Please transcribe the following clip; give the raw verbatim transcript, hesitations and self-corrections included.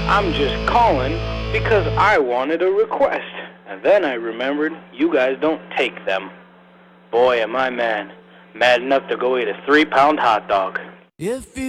I'm just calling because I wanted a request. And then I remembered you guys don't take them. Boy, am I mad. Mad enough to go eat a three-pound hot dog. If you